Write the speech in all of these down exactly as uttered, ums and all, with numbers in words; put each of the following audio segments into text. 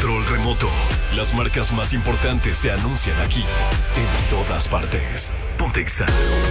control remoto. Las marcas más importantes se anuncian aquí, en todas partes. Ponte Exa.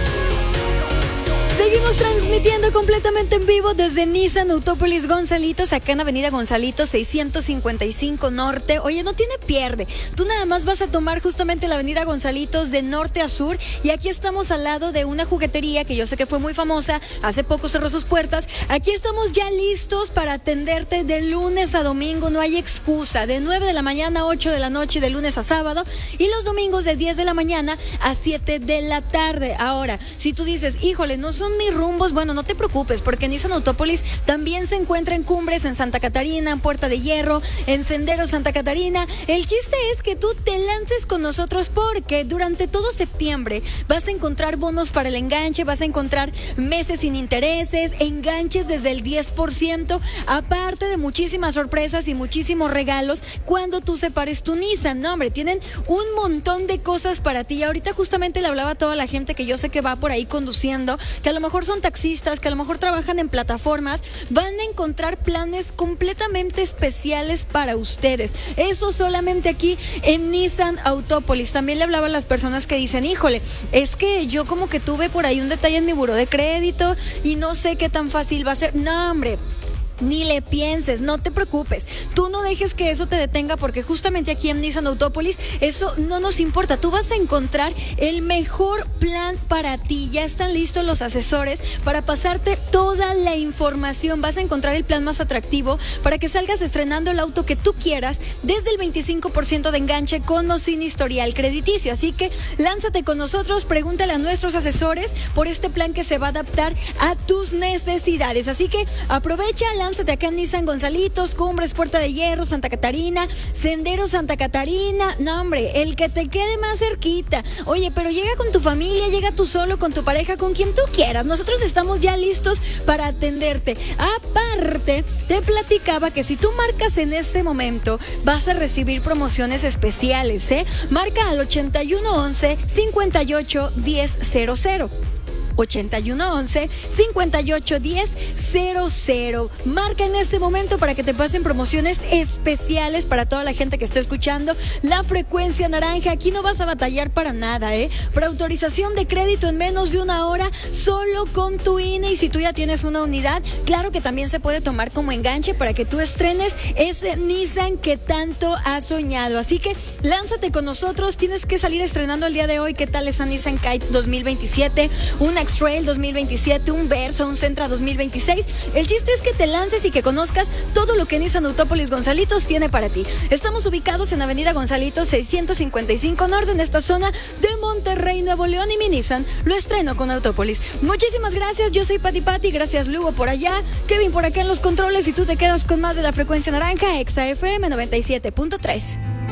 Seguimos transmitiendo completamente en vivo desde Nissan Autópolis Gonzalitos, acá en Avenida Gonzalitos seiscientos cincuenta y cinco Norte. Oye, no tiene pierde. Tú nada más vas a tomar justamente la Avenida Gonzalitos de norte a sur y aquí estamos al lado de una juguetería que yo sé que fue muy famosa. Hace poco cerró sus puertas. Aquí estamos ya listos para atenderte de lunes a domingo. No hay excusa. De nueve de la mañana a ocho de la noche, de lunes a sábado. Y los domingos de diez de la mañana a siete de la tarde. Ahora, si tú dices, híjole, no son mis rumbos, bueno, no te preocupes, porque Nissan Autópolis también se encuentra en Cumbres, en Santa Catarina, en Puerta de Hierro, en Senderos Santa Catarina. El chiste es que tú te lances con nosotros porque durante todo septiembre vas a encontrar bonos para el enganche, vas a encontrar meses sin intereses, enganches desde el diez por ciento, aparte de muchísimas sorpresas y muchísimos regalos cuando tú separes tu Nissan. No, hombre, tienen un montón de cosas para ti. Y ahorita justamente le hablaba a toda la gente que yo sé que va por ahí conduciendo, que a lo mejor son taxistas, que a lo mejor trabajan en plataformas, van a encontrar planes completamente especiales para ustedes. Eso solamente aquí en Nissan Autópolis. También le hablaba a las personas que dicen, híjole, es que yo como que tuve por ahí un detalle en mi buró de crédito y no sé qué tan fácil va a ser. No, hombre, ni le pienses, no te preocupes. Tú no dejes que eso te detenga porque justamente aquí en Nissan Autópolis eso no nos importa. Tú vas a encontrar el mejor plan para ti. Ya están listos los asesores para pasarte toda la información. Vas a encontrar el plan más atractivo para que salgas estrenando el auto que tú quieras desde el veinticinco por ciento de enganche con o sin historial crediticio. Así que lánzate con nosotros, pregúntale a nuestros asesores por este plan que se va a adaptar a tus necesidades. Así que aprovecha, lánzate acá en Nissan Gonzalitos, Cumbres, Puerta de Hierro, Santa Catarina, Sendero Santa Catarina. No, hombre, el que te quede más cerquita. Oye, pero llega con tu familia, llega tú solo, con tu pareja, con quien tú quieras. Nosotros estamos ya listos para atenderte. Aparte, te platicaba que si tú marcas en este momento, vas a recibir promociones especiales, ¿eh? Marca al ochenta y uno once, cincuenta y ocho diez cero cero. ochenta y uno once, cincuenta y ocho diez cero cero. Marca en este momento para que te pasen promociones especiales para toda la gente que está escuchando la frecuencia naranja. Aquí no vas a batallar para nada, ¿eh? Para autorización de crédito en menos de una hora, solo con tu I N E. Y si tú ya tienes una unidad, claro que también se puede tomar como enganche para que tú estrenes ese Nissan que tanto has soñado. Así que lánzate con nosotros. Tienes que salir estrenando el día de hoy. ¿Qué tal esa Nissan Kite dos mil veintisiete? Una X-Trail dos mil veintisiete, un Versa, un Sentra dos mil veintiséis. El chiste es que te lances y que conozcas todo lo que Nissan Autópolis Gonzalitos tiene para ti. Estamos ubicados en Avenida Gonzalitos seiscientos cincuenta y cinco Norte, en esta zona de Monterrey, Nuevo León, y mi Nissan lo estreno con Autópolis. Muchísimas gracias, yo soy Pati Pati, gracias Lugo por allá, Kevin por acá en los controles, y tú te quedas con más de la frecuencia naranja, Exa F M noventa y siete punto tres.